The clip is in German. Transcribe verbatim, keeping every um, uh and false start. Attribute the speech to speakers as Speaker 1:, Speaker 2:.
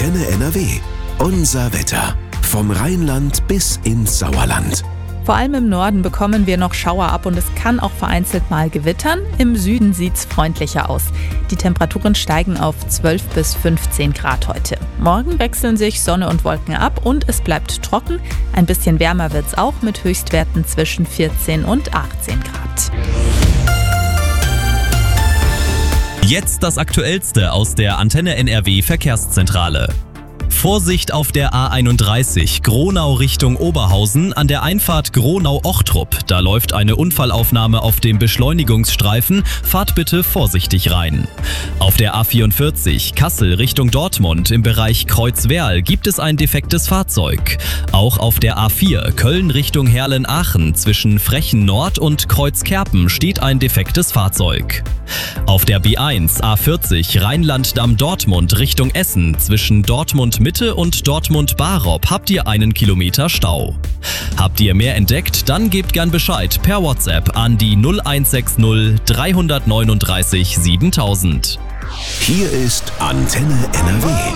Speaker 1: Antenne N R W. Unser Wetter. Vom Rheinland bis ins Sauerland.
Speaker 2: Vor allem im Norden bekommen wir noch Schauer ab und es kann auch vereinzelt mal gewittern. Im Süden sieht's freundlicher aus. Die Temperaturen steigen auf zwölf bis fünfzehn Grad heute. Morgen wechseln sich Sonne und Wolken ab und es bleibt trocken. Ein bisschen wärmer wird's auch mit Höchstwerten zwischen vierzehn und achtzehn Grad.
Speaker 3: Jetzt das Aktuellste aus der Antenne N R W Verkehrszentrale. Vorsicht auf der A einunddreißig, Gronau Richtung Oberhausen, an der Einfahrt Gronau-Ochtrup. Da läuft eine Unfallaufnahme auf dem Beschleunigungsstreifen. Fahrt bitte vorsichtig rein. Auf der A vierundvierzig, Kassel Richtung Dortmund, im Bereich Kreuzwerl gibt es ein defektes Fahrzeug. Auch auf der A vier, Köln Richtung Herlen-Aachen, zwischen Frechen Nord und Kreuzkerpen steht ein defektes Fahrzeug. Auf der B eins, A vierzig, Rheinland-Damm-Dortmund Richtung Essen, zwischen Dortmund Mitte und Dortmund-Barob habt ihr einen Kilometer Stau. Habt ihr mehr entdeckt? Dann gebt gern Bescheid per WhatsApp an die null eins sechs null drei neun drei siebentausend.
Speaker 1: Hier ist Antenne N R W.